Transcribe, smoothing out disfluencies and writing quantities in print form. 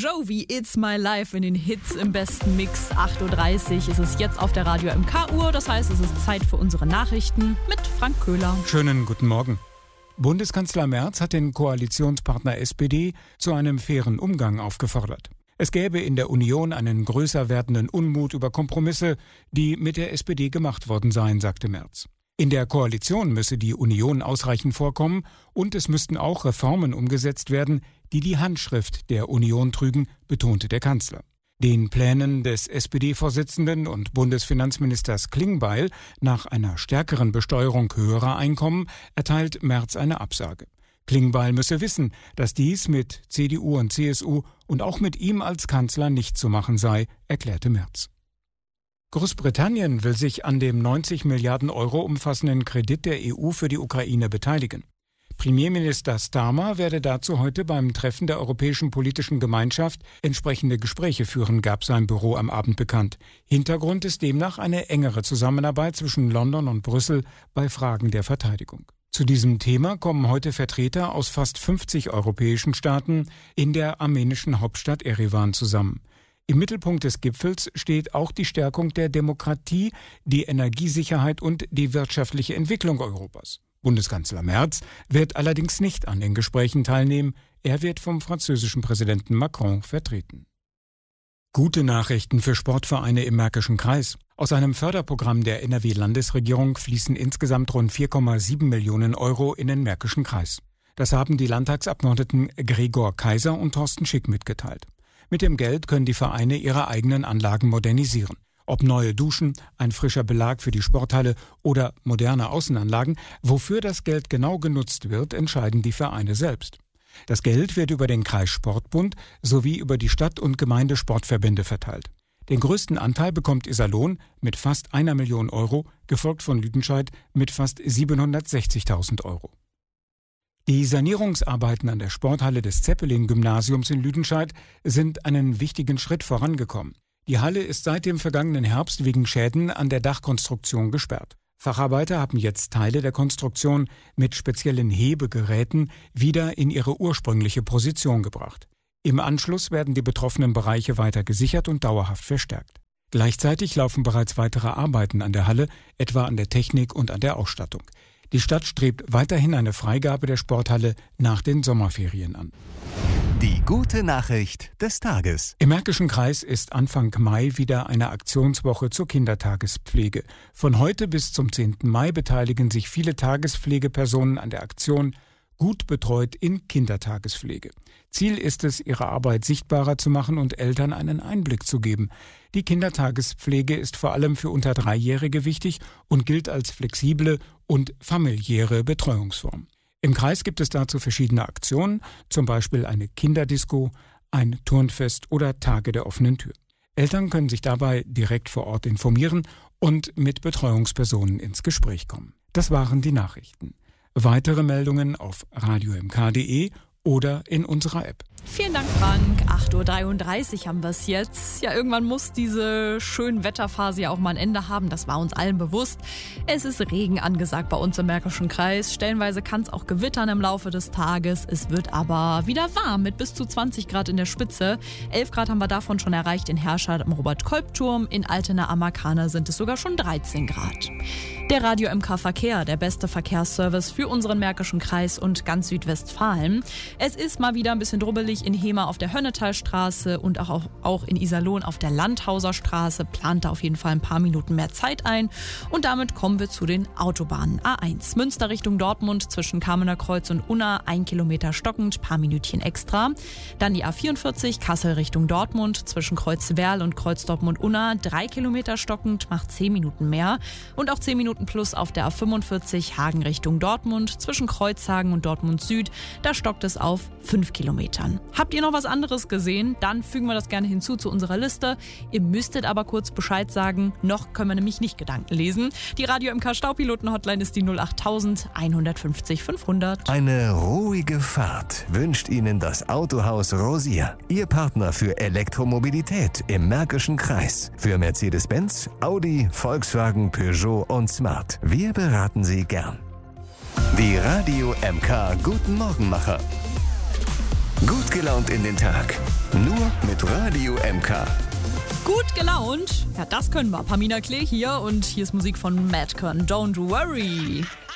Jovi, It's My Life in den Hits im besten Mix. 8.30 Uhr ist es jetzt auf der Radio MK-Uhr. Das heißt, es ist Zeit für unsere Nachrichten mit Frank Köhler. Schönen guten Morgen. Bundeskanzler Merz hat den Koalitionspartner SPD zu einem fairen Umgang aufgefordert. Es gäbe in der Union einen größer werdenden Unmut über Kompromisse, die mit der SPD gemacht worden seien, sagte Merz. In der Koalition müsse die Union ausreichend vorkommen und es müssten auch Reformen umgesetzt werden, die die Handschrift der Union trügen, betonte der Kanzler. Den Plänen des SPD-Vorsitzenden und Bundesfinanzministers Klingbeil nach einer stärkeren Besteuerung höherer Einkommen erteilt Merz eine Absage. Klingbeil müsse wissen, dass dies mit CDU und CSU und auch mit ihm als Kanzler nicht zu machen sei, erklärte Merz. Großbritannien will sich an dem 90 Milliarden Euro umfassenden Kredit der EU für die Ukraine beteiligen. Premierminister Starmer werde dazu heute beim Treffen der Europäischen Politischen Gemeinschaft entsprechende Gespräche führen, gab sein Büro am Abend bekannt. Hintergrund ist demnach eine engere Zusammenarbeit zwischen London und Brüssel bei Fragen der Verteidigung. Zu diesem Thema kommen heute Vertreter aus fast 50 europäischen Staaten in der armenischen Hauptstadt Erivan zusammen. Im Mittelpunkt des Gipfels steht auch die Stärkung der Demokratie, die Energiesicherheit und die wirtschaftliche Entwicklung Europas. Bundeskanzler Merz wird allerdings nicht an den Gesprächen teilnehmen. Er wird vom französischen Präsidenten Macron vertreten. Gute Nachrichten für Sportvereine im Märkischen Kreis. Aus einem Förderprogramm der NRW-Landesregierung fließen insgesamt rund 4,7 Millionen Euro in den Märkischen Kreis. Das haben die Landtagsabgeordneten Gregor Kaiser und Thorsten Schick mitgeteilt. Mit dem Geld können die Vereine ihre eigenen Anlagen modernisieren. Ob neue Duschen, ein frischer Belag für die Sporthalle oder moderne Außenanlagen, wofür das Geld genau genutzt wird, entscheiden die Vereine selbst. Das Geld wird über den Kreissportbund sowie über die Stadt- und Gemeindesportverbände verteilt. Den größten Anteil bekommt Iserlohn mit fast 1 Million Euro, gefolgt von Lüdenscheid mit fast 760.000 Euro. Die Sanierungsarbeiten an der Sporthalle des Zeppelin-Gymnasiums in Lüdenscheid sind einen wichtigen Schritt vorangekommen. Die Halle ist seit dem vergangenen Herbst wegen Schäden an der Dachkonstruktion gesperrt. Facharbeiter haben jetzt Teile der Konstruktion mit speziellen Hebegeräten wieder in ihre ursprüngliche Position gebracht. Im Anschluss werden die betroffenen Bereiche weiter gesichert und dauerhaft verstärkt. Gleichzeitig laufen bereits weitere Arbeiten an der Halle, etwa an der Technik und an der Ausstattung. Die Stadt strebt weiterhin eine Freigabe der Sporthalle nach den Sommerferien an. Die gute Nachricht des Tages. Im Märkischen Kreis ist Anfang Mai wieder eine Aktionswoche zur Kindertagespflege. Von heute bis zum 10. Mai beteiligen sich viele Tagespflegepersonen an der Aktion Gut betreut in Kindertagespflege. Ziel ist es, ihre Arbeit sichtbarer zu machen und Eltern einen Einblick zu geben. Die Kindertagespflege ist vor allem für unter 3-Jährige wichtig und gilt als flexible und familiäre Betreuungsform. Im Kreis gibt es dazu verschiedene Aktionen, zum Beispiel eine Kinderdisco, ein Turnfest oder Tage der offenen Tür. Eltern können sich dabei direkt vor Ort informieren und mit Betreuungspersonen ins Gespräch kommen. Das waren die Nachrichten. Weitere Meldungen auf radiomk.de oder in unserer App. Vielen Dank, Frank. 8.33 Uhr haben wir es jetzt. Ja, irgendwann muss diese schönen Wetterphase ja auch mal ein Ende haben. Das war uns allen bewusst. Es ist Regen angesagt bei uns im Märkischen Kreis. Stellenweise kann es auch gewittern im Laufe des Tages. Es wird aber wieder warm mit bis zu 20 Grad in der Spitze. 11 Grad haben wir davon schon erreicht in Herscheid am Robert-Kolb-Turm. In Altena am Markana sind es sogar schon 13 Grad. Der Radio MK Verkehr, der beste Verkehrsservice für unseren Märkischen Kreis und ganz Südwestfalen. Es ist mal wieder ein bisschen drubbelig in Hema auf der Hönnetalstraße und auch in Iserlohn auf der Landhauser Straße. Plant da auf jeden Fall ein paar Minuten mehr Zeit ein. Und damit kommen wir zu den Autobahnen. A1 Münster Richtung Dortmund zwischen Kamener Kreuz und Unna 1 Kilometer stockend, paar Minütchen extra. Dann die A44 Kassel Richtung Dortmund zwischen Kreuzwerl und Kreuzdortmund-Unna 3 Kilometer stockend, macht 10 Minuten mehr. Und auch 10 Minuten plus auf der A45 Hagen Richtung Dortmund zwischen Kreuzhagen und Dortmund Süd. Da stockt es auf 5 Kilometern. Habt ihr noch was anderes gesehen? Dann fügen wir das gerne hinzu zu unserer Liste. Ihr müsstet aber kurz Bescheid sagen. Noch können wir nämlich nicht Gedanken lesen. Die Radio MK Staupiloten-Hotline ist die 08000 150 500. Eine ruhige Fahrt wünscht Ihnen das Autohaus Rosier. Ihr Partner für Elektromobilität im Märkischen Kreis. Für Mercedes-Benz, Audi, Volkswagen, Peugeot und Smart. Wir beraten Sie gern. Die Radio MK Guten Morgenmacher. Gut gelaunt in den Tag. Nur Radio MK. Gut gelaunt? Ja, das können wir. Pamina Klee hier und hier ist Musik von Madcon. Don't worry.